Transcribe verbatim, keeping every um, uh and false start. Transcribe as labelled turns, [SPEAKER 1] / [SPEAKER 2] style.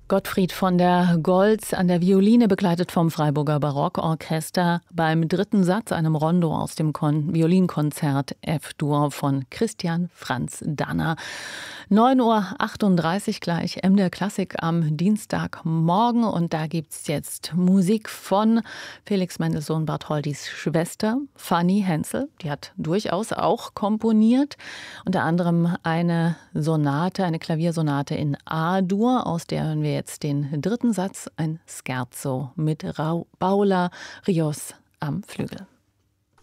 [SPEAKER 1] Gottfried von der Goltz an der Violine, begleitet vom Freiburger Barockorchester, beim dritten Satz, einem Rondo aus dem Kon- Violinkonzert F-Dur von Christian Franz Danner. neun Uhr achtunddreißig gleich, M D R Klassik am Dienstagmorgen. Und da gibt's jetzt Musik von Felix Mendelssohn Bartholdys Schwester, Fanny Hensel. Die hat durchaus auch komponiert. Unter anderem eine Sonate, eine Klaviersonate in A-Dur, aus der hören wir jetzt den dritten Satz, ein Scherzo mit Rau- Paula Rios am Flügel.